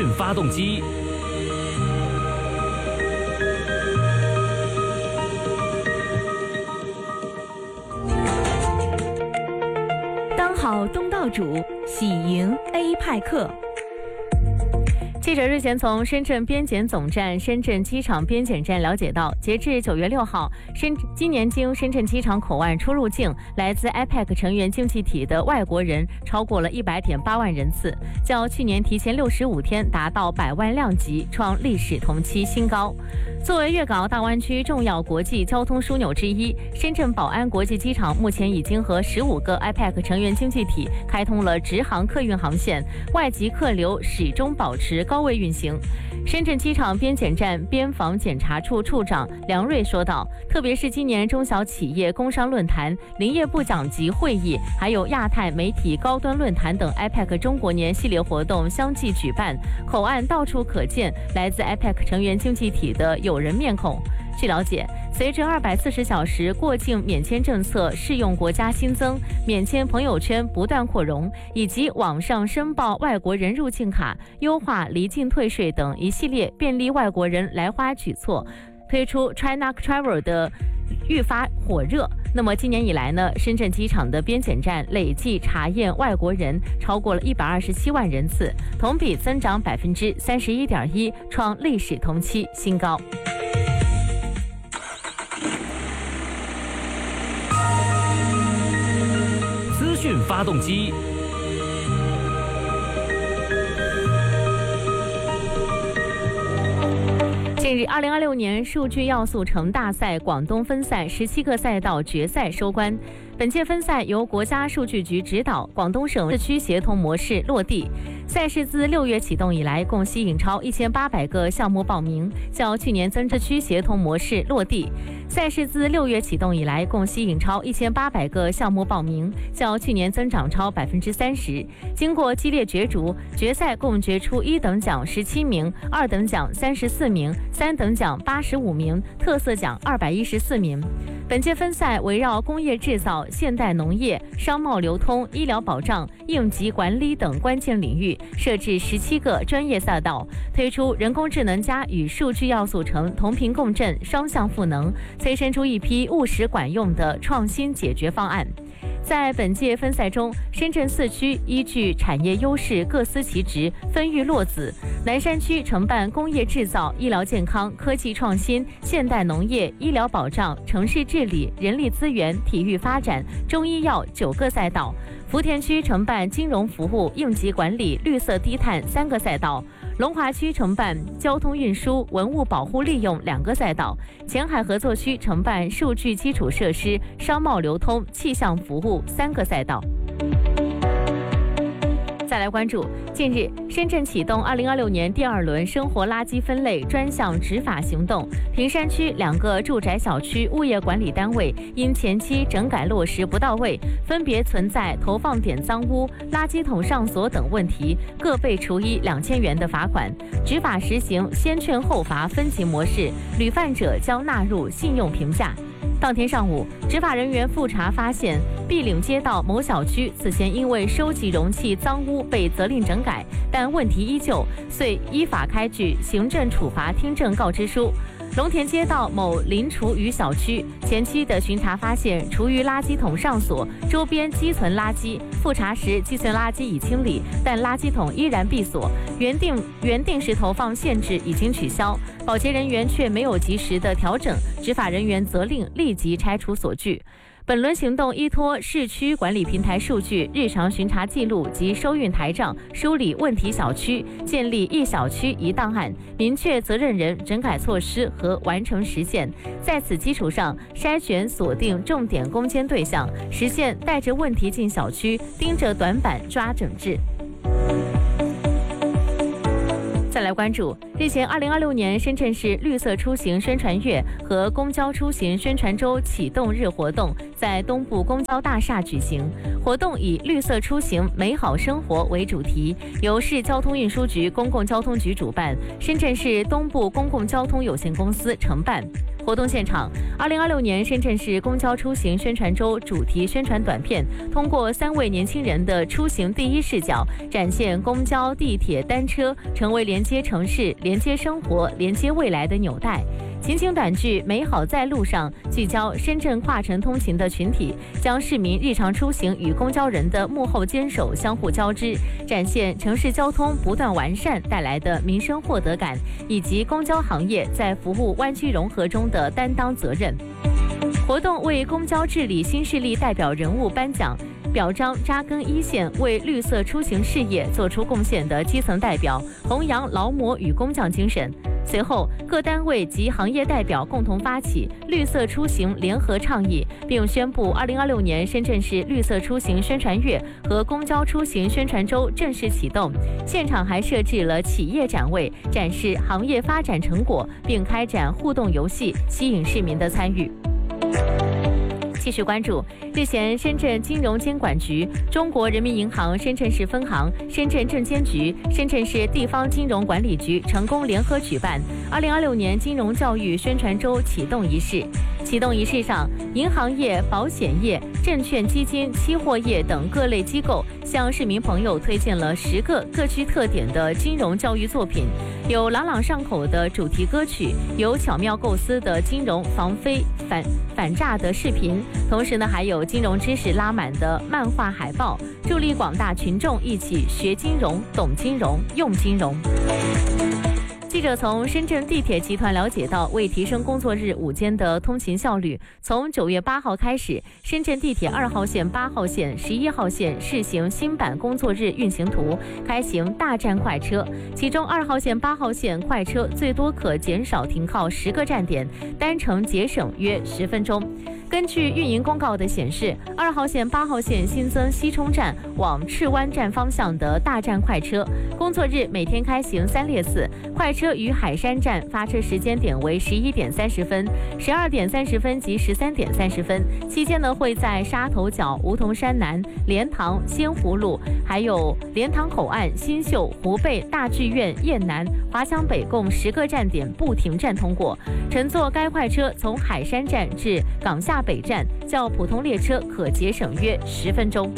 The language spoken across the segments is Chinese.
讯发动机。 当好东道主，喜迎 A 派克。记者日前从深圳边检总站、深圳机场边检站了解到，截至9月6号，今年经深圳机场口岸出入境来自 APEC 成员经济体的外国人超过了100.8万人次，较去年提前65天达到100万量级，创历史同期新高。作为粤港澳大湾区重要国际交通枢纽之一，深圳宝安国际机场目前已经和15个 APEC 成员经济体开通了直航客运航线，外籍客流始终保持高位运行。深圳机场边检站边防检查处处长梁瑞说道，特别是今年中小企业工商论坛、林业部长级会议，还有亚太媒体高端论坛等 APEC 中国年系列活动相继举办，口岸到处可见来自 APEC 成员经济体的友人面孔。据了解，随着240小时过境免签政策适用国家新增，免签朋友圈不断扩容，以及网上申报外国人入境卡、优化离境退税等一系列便利外国人来华举措，推出 China Travel 的愈发火热。那么今年以来呢，深圳机场的边检站累计查验外国人超过了127万人次，同比增长31.1%，创历史同期新高。 资讯发动机。 近日，2026年数据要素城大赛广东分赛17个赛道决赛收官。本届分赛由国家数据局指导，广东省市区协同模式落地。赛事自6月启动以来，共吸引超1800个项目报名，较去年增至区协同模式落地。赛事自6月启动以来，共吸引超1800个项目报名，较去年增长超30%。经过激烈角逐，决赛共决出1等奖17名，2等奖34名，3等奖85名，特色奖214名。本届分赛围绕工业制造、现代农业、商贸流通、医疗保障、应急管理等关键领域，设置17个专业赛道，推出人工智能加与数据要素城同频共振、双向赋能，催生出一批务实管用的创新解决方案。在本届分赛中，深圳4区依据产业优势各司其职，分育落子。南山区承办工业制造、医疗健康、科技创新、现代农业、医疗保障、城市治理、人力资源、体育发展、中医药9个赛道。福田区承办金融服务、应急管理、绿色低碳3个赛道。龙华区承办交通运输、文物保护利用2个赛道，前海合作区承办数据基础设施、商贸流通、气象服务3个赛道。再来关注，近日深圳启动2026年第2轮生活垃圾分类专项执法行动，坪山区2个住宅小区物业管理单位因前期整改落实不到位，分别存在投放点脏污、垃圾桶上锁等问题，各被处以2000元的罚款。执法实行先劝后罚分级模式，屡犯者将纳入信用评价。当天上午，执法人员复查发现，碧岭街道某小区此前因为收集容器脏污被责令整改，但问题依旧，遂依法开具行政处罚听证告知书。龙田街道某临厨余小区前期的巡查发现，厨余垃圾桶上锁，周边积存垃圾。复查时，积存垃圾已清理，但垃圾桶依然闭锁。原定时投放限制已经取消，保洁人员却没有及时的调整，执法人员责令立即拆除锁具。本轮行动依托市区管理平台数据、日常巡查记录及收运台账，梳理问题小区，建立一小区一档案，明确责任人、整改措施和完成实现。在此基础上，筛选锁定重点攻坚对象，实现带着问题进小区，盯着短板抓整治。再来关注，日前2026年深圳市绿色出行宣传月和公交出行宣传周启动日活动在东部公交大厦举行。活动以绿色出行美好生活为主题，由市交通运输局公共交通局主办，深圳市东部公共交通有限公司承办。 活动现场，2026年深圳市公交出行宣传周主题宣传短片，通过3位年轻人的出行第一视角，展现公交、地铁、单车成为连接城市、连接生活、连接未来的纽带。情景短剧《美好在路上》聚焦深圳跨城通勤的群体，将市民日常出行与公交人的幕后坚守相互交织，展现城市交通不断完善带来的民生获得感，以及公交行业在服务湾区融合中的担当责任。活动为公交治理新势力代表人物颁奖，表彰扎根一线为绿色出行事业做出贡献的基层代表，弘扬劳模与工匠精神。随后，各单位及行业代表共同发起绿色出行联合倡议，并宣布2026年深圳市绿色出行宣传月和公交出行宣传周正式启动。现场还设置了企业展位，展示行业发展成果，并开展互动游戏，吸引市民的参与。继续关注，日前，深圳金融监管局、中国人民银行深圳市分行、深圳证监局、深圳市地方金融管理局成功联合举办2026年金融教育宣传周启动仪式。启动仪式上，银行业、保险业、证券基金、期货业等各类机构向市民朋友推荐了10个各具特点的金融教育作品，有朗朗上口的主题歌曲，有巧妙构思的金融防非反诈的视频，同时呢，还有金融知识拉满的漫画海报，助力广大群众一起学金融、懂金融、用金融。记者从深圳地铁集团了解到，为提升工作日午间的通勤效率，从9月8号开始，深圳地铁2号线、8号线、11号线试行新版工作日运行图，开行大站快车。其中2号线、8号线快车最多可减少停靠10个站点，单程节省约10分钟。根据运营公告的显示，2号线、8号线新增西冲站往赤湾站方向的大站快车，工作日每天开行3列次。快车于海山站发车时间点为11点30分、12点30分及13点30分，期间呢会在沙头角、梧桐山南、莲塘、仙湖路，还有莲塘口岸、新秀、湖北、大剧院、雁南、华强北共10个站点不停站通过。乘坐该快车从海山站至港下北站，较普通列车可节省约10分钟。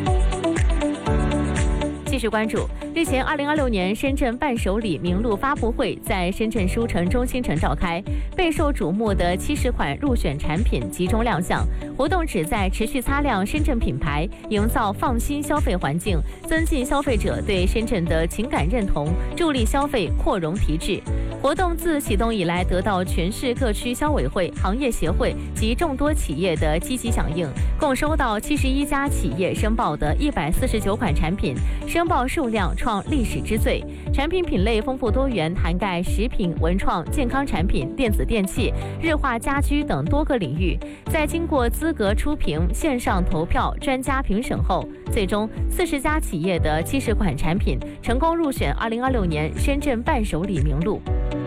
继续关注，日前2026年深圳伴手礼名录发布会在深圳书城中心城召开，备受瞩目的70款入选产品集中亮相。活动旨在持续擦亮深圳品牌，营造放心消费环境，增进消费者对深圳的情感认同，助力消费扩容提质。活动自启动以来，得到全市各区消委会、行业协会及众多企业的积极响应，共收到71家企业申报的149款产品，申报数量创历史之最。产品品类丰富多元，涵盖食品、文创、健康产品、电子电器、日化家居等多个领域。在经过资格初评、线上投票、专家评审后，最终40家企业的70款产品成功入选2026年深圳伴手礼名录。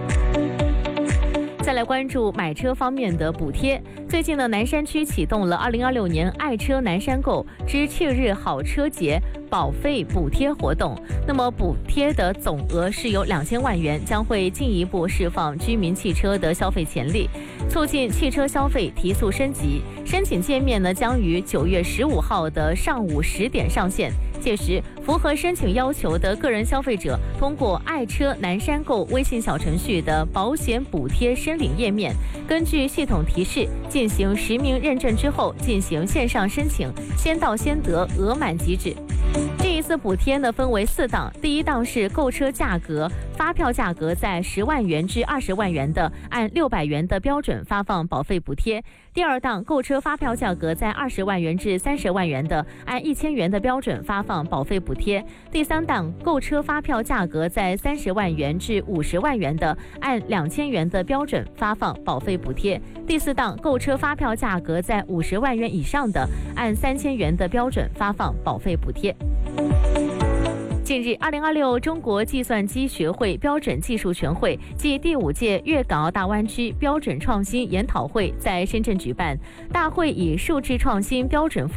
再来关注买车方面的补贴。最近呢，南山区启动了2026年爱车南山购之7日好车节保费补贴活动。那么补贴的总额是有2000万元，将会进一步释放居民汽车的消费潜力，促进汽车消费提速升级。申请界面呢，将于9月15号的上午10点上线。届时，符合申请要求的个人消费者，通过爱车南山购微信小程序的保险补贴申领页面，根据系统提示进行实名认证之后，进行线上申请，先到先得，额满即止。这一次补贴呢，分为4档，第一档是购车价格，发票价格在10万元至20万元的，按600元的标准发放保费补贴；第二档购车发票价格在20万元至30万元的，按1000元的标准发放保费补贴；第三档购车发票价格在30万元至50万元的，按2000元的标准发放保费补贴；第四档购车发票价格在50万元以上的，按3000元的标准发放保费补贴。近日，2026中国计算机学会标准技术全会暨第5届粤港澳大湾区标准创新研讨会在深圳举办。大会以数字创新标准